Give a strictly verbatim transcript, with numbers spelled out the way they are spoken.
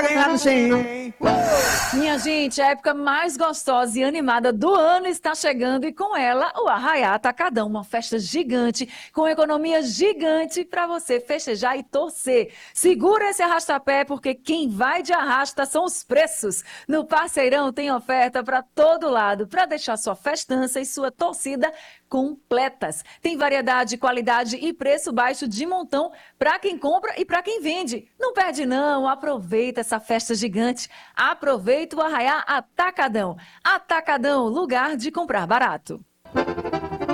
pra ganhar no cem. Minha gente, a época mais gostosa e animada do ano está chegando e com ela o Arraiá Atacadão, uma festa gigante com economia gigante para você festejar e torcer. Segura esse arrastapé porque quem vai de arrasta são os preços. No Parceirão tem oferta para todo lado para deixar sua festança e sua torcida completas. Tem variedade, qualidade e preço baixo de montão para quem compra e para quem vende. Não perde não, aproveita essa festa gigante. Aproveita o Arraiá Atacadão. Atacadão, lugar de comprar barato.